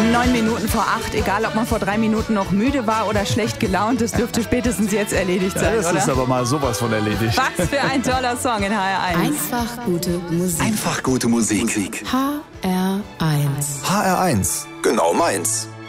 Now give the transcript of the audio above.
9 Minuten vor 8, egal ob man vor 3 Minuten noch müde war oder schlecht gelaunt, das dürfte spätestens jetzt erledigt sein, das oder? ist aber mal sowas von erledigt. Was für ein toller Song in HR1. Einfach gute Musik. Einfach gute Musik. HR1. HR1, genau meins.